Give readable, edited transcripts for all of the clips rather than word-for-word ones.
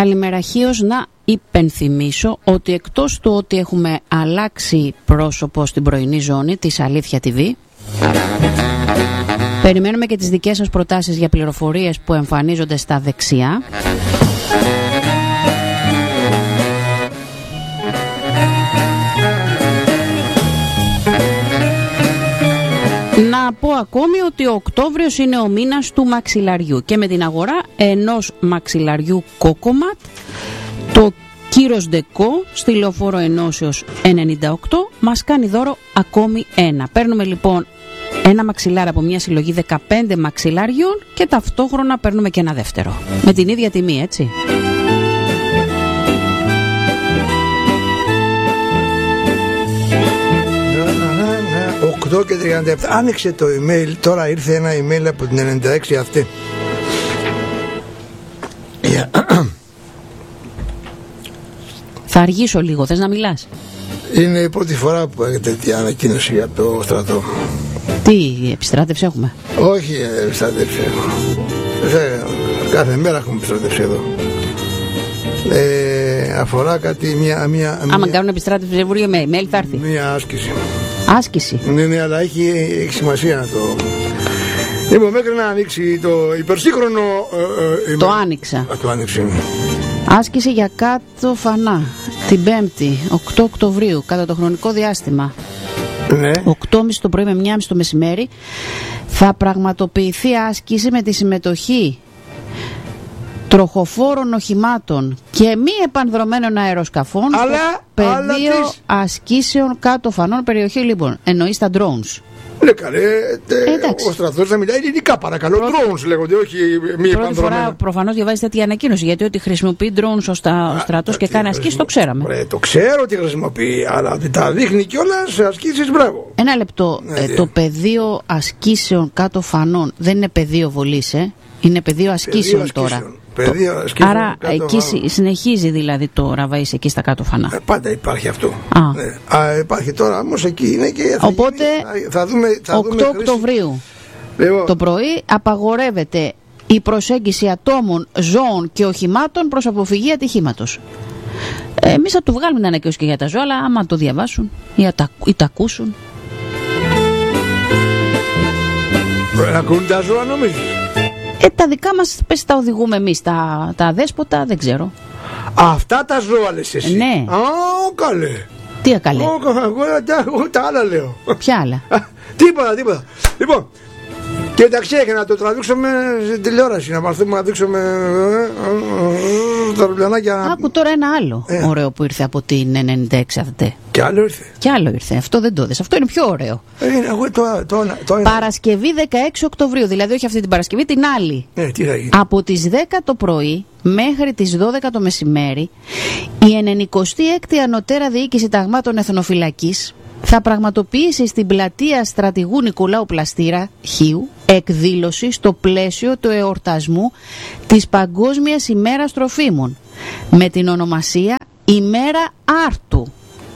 Καλημεραχίως να υπενθυμίσω ότι εκτός του ότι έχουμε αλλάξει πρόσωπο στην πρωινή ζώνη της Αλήθεια TV, περιμένουμε και τις δικές σας προτάσεις για πληροφορίες που εμφανίζονται στα δεξιά. Να πω ακόμη ότι ο Οκτώβριος είναι ο μήνας του μαξιλαριού και με την αγορά ενός μαξιλαριού Κόκοματ το Κύρος Ντεκό στη Λεωφόρο Ενώσεως 98 μας κάνει δώρο ακόμη ένα. Παίρνουμε λοιπόν ένα μαξιλάρι από μια συλλογή 15 μαξιλάριων και ταυτόχρονα παίρνουμε και ένα δεύτερο. Με την ίδια τιμή, έτσι. Και 37. Άνοιξε το email. Τώρα ήρθε ένα email από την 96 αυτή. Θα αργήσω λίγο, θες να μιλάς? Είναι η πρώτη φορά που έχετε τέτοια ανακοίνωση για το στρατό. Τι επιστράτευση έχουμε? Όχι επιστράτευση. Κάθε μέρα έχουμε επιστράτευση εδώ. Αφορά κάτι άμα κάνουν επιστράτευση Βουλγαρία με email θα έρθει. Μια άσκηση. Άσκηση. Ναι, αλλά έχει σημασία να το... Λοιπόν, μέχρι να ανοίξει το υπερσύγχρονο... Το άνοιξα. Το άνοιξε. Άσκηση για κάτω φανά. Την 5η, 8 Οκτωβρίου, κατά το χρονικό διάστημα. Ναι. 8.30 το πρωί με 1.30 το μεσημέρι. Θα πραγματοποιηθεί άσκηση με τη συμμετοχή τροχοφόρων οχημάτων και μη επανδρομένων αεροσκαφών στο πεδίο ασκήσεων κάτω φανών περιοχή λοιπόν. Εννοείς τα drones. Ναι, καλέ. Ο στρατός θα μιλάει ελληνικά, παρακαλώ. Drones λέγονται, όχι μη επανδρομένα. Πρώτη φορά προφανώς διαβάζει τέτοια ανακοίνωση, γιατί ότι χρησιμοποιεί drones ο στρατός και κάνει ασκήσεις το ξέραμε. Το ξέρω ότι χρησιμοποιεί, αλλά τα δείχνει κιόλας σε ασκήσεις, μπράβο. Ένα λεπτό. Το πεδίο ασκήσεων κάτω φανών δεν είναι πεδίο βολής, είναι πεδίο ασκήσεων τώρα. Άρα εκεί συνεχίζει δηλαδή το ραβαΐς εκεί στα κάτω φανά. Πάντα υπάρχει αυτό. Υπάρχει τώρα όμως εκεί είναι και οπότε θα δούμε 8 Οκτωβρίου το πρωί απαγορεύεται η προσέγγιση ατόμων, ζώων και οχημάτων προς αποφυγή ατυχήματος. Εμείς θα του βγάλουμε την ανακοίνωση και για τα ζώα, αλλά άμα το διαβάσουν ή τα ακούσουν. Ακούν τα ζώα νομίζεις? Τα δικά μας πες τα οδηγούμε εμείς, τα αδέσποτα δεν ξέρω. Αυτά τα ζώα λες εσύ? Ναι. Καλέ. Τι ακαλέ? Εγώ τα άλλα λέω. Ποια άλλα? Τίποτα. Λοιπόν, και εντάξει, έχει να το τραβήξουμε στην τηλεόραση, να μαθούμε να δείξουμε τα ρουλιανάκια. Άκου τώρα ένα άλλο ωραίο που ήρθε από την 96 αυτή. Κι άλλο ήρθε. Αυτό δεν το δες. Αυτό είναι πιο ωραίο. Παρασκευή 16 Οκτωβρίου, δηλαδή όχι αυτή την Παρασκευή, την άλλη. Τι θα γίνει? Από τις 10 το πρωί μέχρι τις 12 το μεσημέρι, η 96η Ανωτέρα Διοίκηση Ταγμάτων Εθνοφυλακής θα πραγματοποιήσει στην πλατεία Στρατηγού Νικολάου Πλαστήρα Χίου εκδήλωση στο πλαίσιο του εορτασμού της Παγκόσμιας ημέρας τροφίμων με την ονομασία ημέρα Άρτου.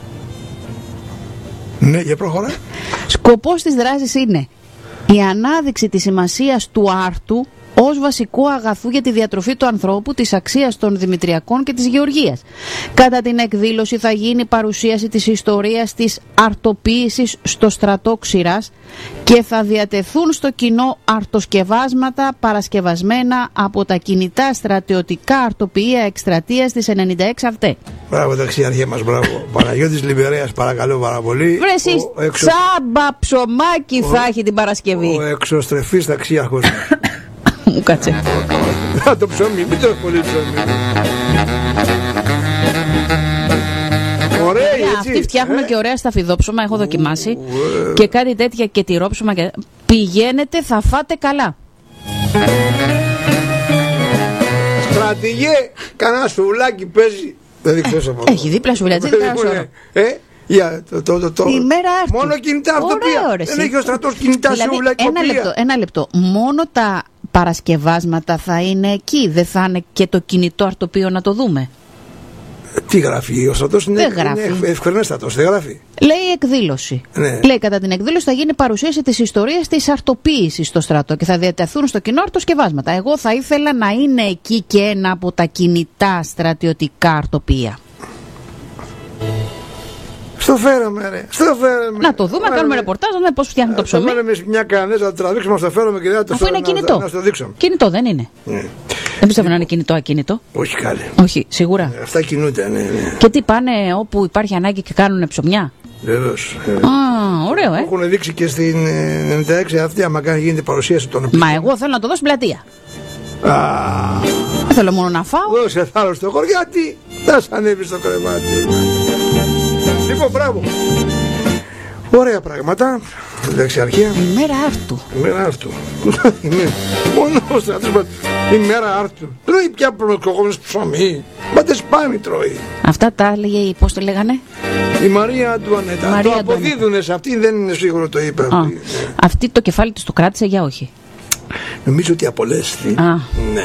Ναι, για προχωρά. Σκοπός της δράσης είναι η ανάδειξη της σημασίας του άρτου ως βασικού αγαθού για τη διατροφή του ανθρώπου, της αξίας των δημητριακών και της γεωργίας. Κατά την εκδήλωση θα γίνει παρουσίαση της ιστορίας της αρτοποίησης στο στρατό Ξηράς και θα διατεθούν στο κοινό αρτοσκευάσματα παρασκευασμένα από τα κινητά στρατιωτικά αρτοποιεία εκστρατείας της 96 ΑΒΤΕ. Μπράβο ταξιάρχε μας, μπράβο. Παναγιώτης Λιμπερέας, παρακαλώ πάρα πολύ. Βρεσείς, τσάμπα ψωμάκι θα έχει την Παρασκευή. Ο εξωστρεφής ταξιάρχος. Μου κάτσε. Το ψωμί, μην το έχω πολύ ψωμί. Ωραία, αυτοί φτιάχνουν και ωραία σταφιδόψωμα, έχω δοκιμάσει. Και κάτι τέτοια και τυρόψωμα. Πηγαίνετε, θα φάτε καλά. Στρατηγέ, κανένα σουβλάκι παίζει. Έχει δίπλα σουβλάκι, δεν η μέρα αυτή. Μόνο κινητά αυτοπία. Δεν έχει ο στρατός κινητά σουβλακοπία. Ένα λεπτό. Μόνο τα παρασκευάσματα θα είναι εκεί. Δεν θα είναι και το κινητό αρτοπείο να το δούμε? Τι γράφει, ο στρατός είναι ευκρινέστατος, δεν γράφει. Λέει εκδήλωση. Ναι. Λέει κατά την εκδήλωση θα γίνει παρουσίαση της ιστορίας της αρτοποίησης στο στρατό και θα διατεθούν στο κοινό αρτοσκευάσματα. Εγώ θα ήθελα να είναι εκεί και ένα από τα κινητά στρατιωτικά αρτοπία. Στο φέραμε, ρε. Να το δούμε, να κάνουμε ρεπορτάζ, να δούμε πώς φτιάχνει το ψωμί. Θα βάλουμε μια κανέζα, να το τραβήξουμε, να το φέρουμε και να το αφού είναι κινητό. Να το δείξουμε. Κινητό δεν είναι. Δεν πιστεύω να είναι κινητό, ακίνητο. Όχι καλή. Όχι, σίγουρα. Αυτά κινούνται, ναι. Και τι πάνε όπου υπάρχει ανάγκη και κάνουν ψωμιά. Βεβαίως. Ωραίο, Έχουν δείξει και στην 96 αυτή, άμα γίνεται παρουσίαση των Μα εγώ θέλω να το δω στην πλατεία. Δεν θέλω μόνο να φάω. Δώσε θάρρος στο χώρο, γιατί θα σ' ανέβει στο κρεβάτι. Λοιπόν, μπράβο. Ωραία πράγματα. Δεξιαρχία. Ημέρα άρτου. Ημέρα άρτου. Μόνο ο στρατός. Ημέρα άρτου. Τρώει πια προκογόνες ψωμί. Μπάτε σπάνι τρώει. Αυτά τα έλεγε, πώς το λέγανε, η Μαρία Αντουανέτα. Το αποδίδουνε σε αυτή, δεν είναι σίγουρο το είπε. Αυτή το κεφάλι της το κράτησε για όχι. Νομίζω ότι απολέστη. Ναι.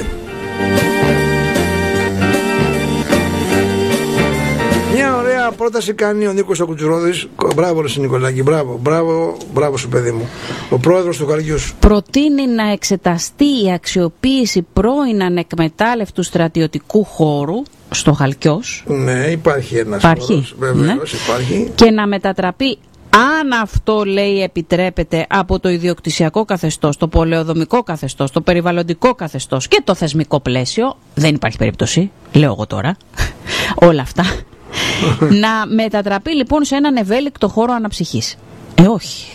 Μια ωραία πρόταση κάνει ο Νίκος Κουτσουρόδης. Μπράβο ρε Νικολάκη, μπράβο σου παιδί μου. Ο πρόεδρος του Χαλκιού. Προτείνει να εξεταστεί η αξιοποίηση πρώην ανεκμετάλλευτου στρατιωτικού χώρου στο Χαλκιός. Ναι, υπάρχει ένας χώρος, βεβαίως, υπάρχει. Και να μετατραπεί, αν αυτό λέει επιτρέπεται, από το ιδιοκτησιακό καθεστώς, το πολεοδομικό καθεστώς, το περιβαλλοντικό καθεστώς και το θεσμικό πλαίσιο, δεν υπάρχει περίπτωση, λέω εγώ τώρα, όλα αυτά, να μετατραπεί λοιπόν σε έναν ευέλικτο χώρο αναψυχής. Όχι.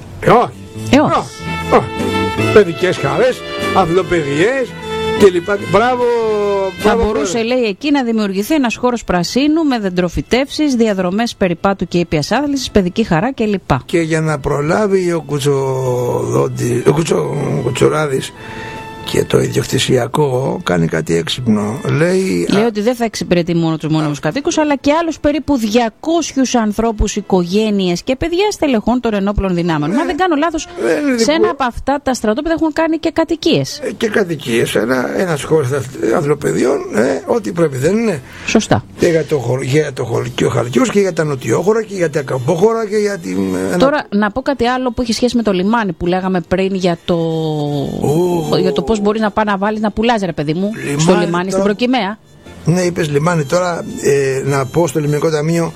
Παιδικές χαρές, αυλοπαιδιές κλπ. Μπράβο. Θα μπορούσε, λέει, εκεί να δημιουργηθεί ένας χώρος πρασίνου με δεντροφυτεύσεις, διαδρομές περιπάτου και ήπιας άθλησης, παιδική χαρά κλπ. Και για να προλάβει ο Κουτσουράδης και το ιδιοκτησιακό, κάνει κάτι έξυπνο. Λέει ότι δεν θα εξυπηρετεί μόνο τους μόνιμους κατοίκους, αλλά και άλλους περίπου 200 ανθρώπους, οικογένειες και παιδιά στελεχών των ενόπλων δυνάμεων. Μα δεν κάνω λάθος, σε ένα από αυτά τα στρατόπεδα έχουν κάνει και κατοικίες. Και κατοικίες, ένας χώρος ανθρωπαιδιών, ό,τι πρέπει, δεν είναι. Σωστά. Και για το χωρικείο Χαλκιούς και για τα νοτιόχωρα και για τα καμπόχωρα και για την. Τώρα να πω κάτι άλλο που έχει σχέση με το λιμάνι που λέγαμε πριν για το πώς μπορείς να πάει να βάλεις να πουλάς, ρε παιδί μου, στο λιμάνι, στην Προκυμαία. Ναι, είπες λιμάνι. Τώρα να πω στο Λιμενικό Ταμείο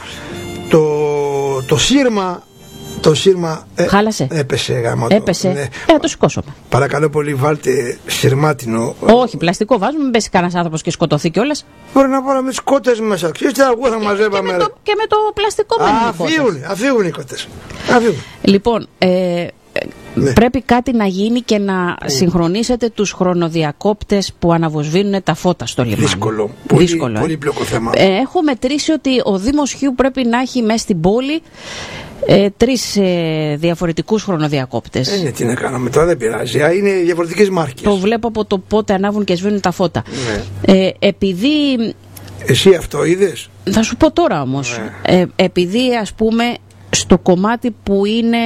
το σύρμα χάλασε. Έπεσε γάμο. Έπεσε. Ναι. Το σηκώσουμε. Παρακαλώ πολύ, βάλτε σειρμάτινο. Όχι, πλαστικό βάζουμε, μην πέσει κανένας άνθρωπος και σκοτωθεί κιόλας. Μπορεί να βάλουμε τις κότες μέσα. Ξέρεις τι αργό θα μαζεύαμε. Και με το πλαστικό αφήγουν οι κότες. Λοιπόν, πρέπει κάτι να γίνει και να συγχρονίσετε τους χρονοδιακόπτες που αναβοσβήνουν τα φώτα στο λιμάνι. Δύσκολο. Πολύπλοκο θέμα. Έχω μετρήσει ότι ο Δήμος Χιού πρέπει να έχει μέσα στην πόλη 3 διαφορετικούς χρονοδιακόπτες. Τι να κάνουμε τώρα, δεν πειράζει. Είναι διαφορετικές μάρκες. Το βλέπω από το πότε ανάβουν και σβήνουν τα φώτα. Επειδή. Εσύ αυτό είδες? Θα σου πω τώρα όμως. Επειδή ας πούμε στο κομμάτι που είναι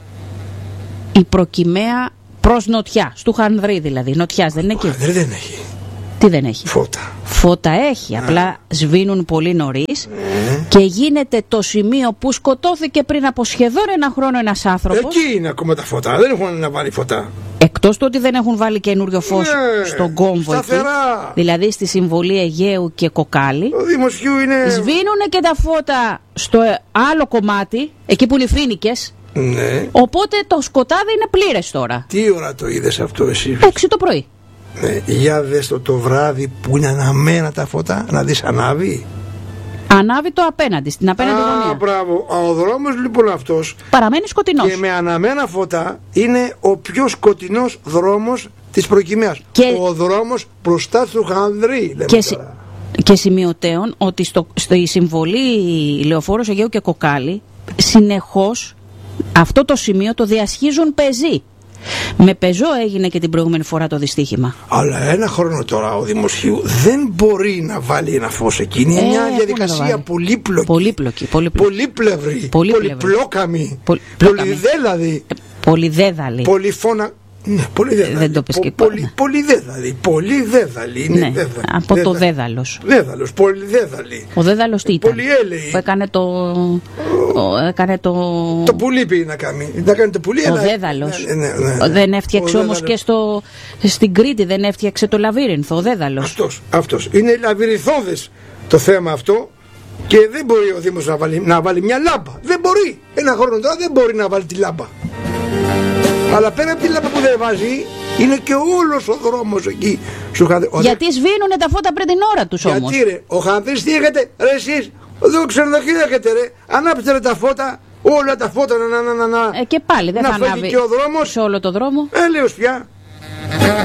η Προκυμαία προς νοτιά, στου Χανδρή δηλαδή, νοτιάς δεν είναι εκεί? Χανδρή δεν έχει. Τι δεν έχει? Φώτα έχει, απλά σβήνουν πολύ νωρίς και γίνεται το σημείο που σκοτώθηκε πριν από σχεδόν 1 χρόνο ένας άνθρωπος. Εκεί είναι ακόμα τα φώτα, δεν έχουν να βάλει φώτα. Εκτός του ότι δεν έχουν βάλει καινούριο φως στον κόμβο εκεί, δηλαδή στη συμβολή Αιγαίου και Κοκάλι. Το Δημοσίου είναι. Σβήνουν και τα φώτα στο άλλο κομμάτι, εκεί που είναι οι Φοίνικες. Ναι. Οπότε το σκοτάδι είναι πλήρες τώρα. Τι ώρα το είδες αυτό εσύ? 6 το πρωί. Ναι, για δες το βράδυ που είναι αναμένα τα φώτα, να δεις ανάβει. Ανάβει το απέναντι, στην απέναντι γωνία. Μπράβο. Ο δρόμος λοιπόν αυτός παραμένει σκοτεινός. Και με αναμένα φώτα είναι ο πιο σκοτεινός δρόμος της Προκυμαίας. Ο δρόμος μπροστά στο Χανδρή, λέμε τώρα. Και σημειωτέων ότι στη συμβολή Λεωφόρος Αιγαίου και Κοκάλι συνεχώς αυτό το σημείο το διασχίζουν πεζοί. Με πεζό έγινε και την προηγούμενη φορά το δυστύχημα. Αλλά 1 χρόνο τώρα ο Δημοσίου δεν μπορεί να βάλει ένα φως εκεί. Είναι μια διαδικασία πολύπλοκη. Πολύπλευρη. Πολυπλόκαμη. Πολυδέδαλη. Πολυδέδαλη. Ναι, πολύ δέδαλη. Δεν το πες και πολύ δέδαλη. Πολύ δέδαλη. Ναι, από το δέδαλος. Δέδαλος, πολύ δέδαλη. Ο δέδαλος τι ήταν? Πολύ έλεη. Που έκανε το. Το πουλί πήγε να κάνει. Να κάνει το πουλί, ο δέδαλος. Ναι. Δεν έφτιαξε όμως και στην Κρήτη, δεν έφτιαξε το λαβύρινθο, ο δέδαλος. Αυτός. Είναι λαβυριθώδες το θέμα αυτό. Και δεν μπορεί ο Δήμος να βάλει μια λάμπα. Δεν μπορεί. Ένα χρόνο τώρα δεν μπορεί να βάλει τη λάμπα. Αλλά πέρα από τη λάμπα που δεν βάζει, είναι και όλος ο δρόμος εκεί. Γιατί σβήνουνε τα φώτα πριν την ώρα τους όμως. Γιατί ρε, ο Χανδρής τι έχετε, ρε εσείς, εδώ ξενοδοχείο έχετε ρε, ανάψτε ρε τα φώτα, όλα τα φώτα και πάλι δεν θα ανάβει και ο δρόμος. σε όλο το δρόμο. Έλεος πια.